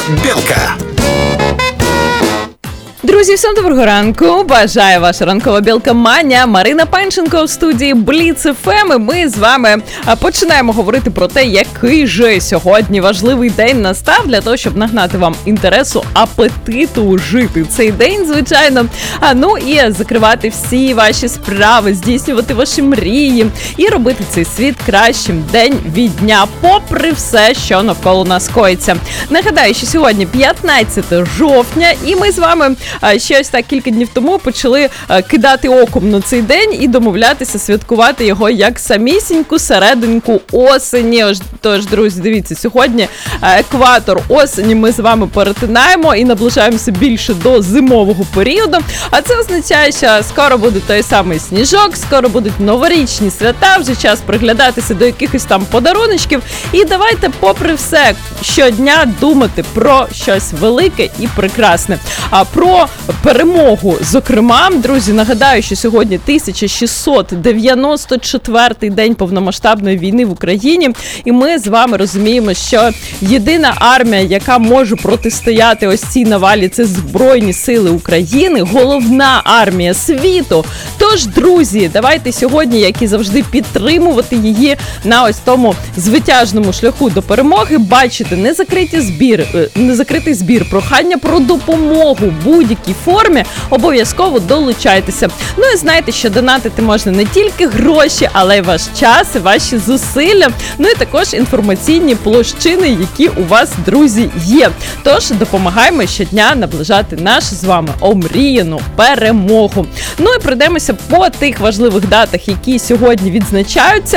Білка. Друзі, всім доброго ранку. Бажаю ваша ранкова білка Маня, Марина Панченко в студії Бліц ФМ. І ми з вами починаємо говорити про те, який же сьогодні важливий день настав для того, щоб нагнати вам інтересу, апетиту жити цей день, звичайно. Ну і закривати всі ваші справи, здійснювати ваші мрії і робити цей світ кращим день від дня, попри все, що навколо нас коїться. Нагадаю, що сьогодні 15 жовтня, і ми з вами ще ось так кілька днів тому почали кидати оком на цей день і домовлятися святкувати його як самісіньку серединку осені. Тож, друзі, дивіться, сьогодні екватор осені ми з вами перетинаємо і наближаємося більше до зимового періоду. А це означає, що скоро буде той самий сніжок, скоро будуть новорічні свята, вже час приглядатися до якихось там подаруночків. І давайте, попри все, щодня думати про щось велике і прекрасне. А про перемогу, зокрема, друзі, нагадаю, що сьогодні 1694-й день повномасштабної війни в Україні, і ми з вами розуміємо, що єдина армія, яка може протистояти ось цій навалі, це Збройні Сили України, головна армія світу. Тож, друзі, давайте сьогодні, як і завжди, підтримувати її на ось тому звитяжному шляху до перемоги. Бачите, незакритий збір, прохання про допомогу будь-якій формі, обов'язково долучайтеся. Ну і знайте, що донатити можна не тільки гроші, але й ваш час, і ваші зусилля, ну і також інформаційні площини, які у вас, друзі, є. Тож допомагаємо щодня наближати нашу з вами омріяну перемогу. Ну і пройдемося по тих важливих датах, які сьогодні відзначаються.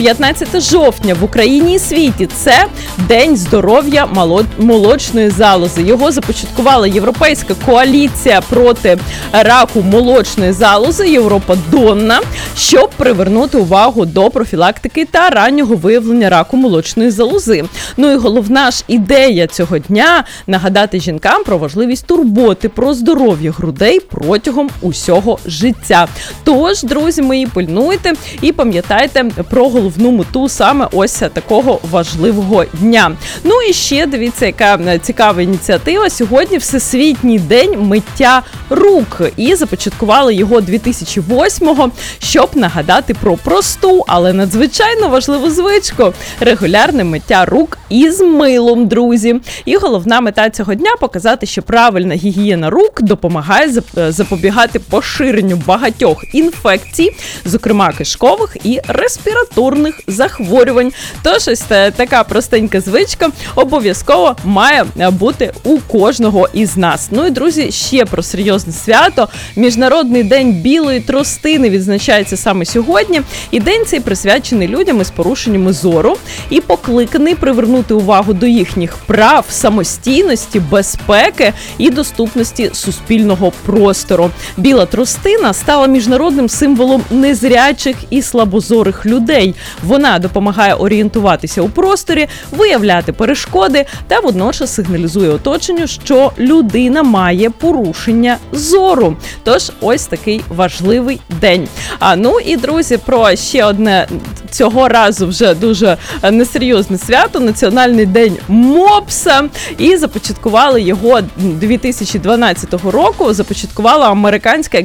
15 жовтня в Україні і світі – це День здоров'я молочної залози. Його започаткувала Європейська коаліція проти раку молочної залози Європа Донна, щоб привернути увагу до профілактики та раннього виявлення раку молочної залози. Ну і головна ж ідея цього дня – нагадати жінкам про важливість турботи про здоров'я грудей протягом усього життя. Тож, друзі мої, пильнуйте і пам'ятайте про головну мету саме ось такого важливого дня. Ну і ще, дивіться, яка цікава ініціатива. Сьогодні Всесвітній день миття рук. І започаткували його 2008-го, щоб нагадати про просту, але надзвичайно важливу звичку – регулярне миття рук із милом, друзі. І головна мета цього дня – показати, що правильна гігієна рук допомагає запобігати поширенню багатьох інфекцій, зокрема кишкових і респіраторних захворювань. Тож ось така простенька звичка обов'язково має бути у кожного із нас. Ну і, друзі, ще про серйозне свято. Міжнародний день білої тростини відзначається саме сьогодні. І день цей присвячений людям із порушеннями зору і покликаний привернути увагу до їхніх прав, самостійності, безпеки і доступності суспільного простору. Біла тростина стала міжнародним символом незрячих і слабозорих людей. Вона допомагає орієнтуватися у просторі, виявляти перешкоди та водночас сигналізує оточенню, що людина має порушення зору. Тож ось такий важливий день. Ну і, друзі, про ще одне цього разу вже дуже несерйозне свято – Національний день мопса. І започаткували його 2012 року, започаткувала американська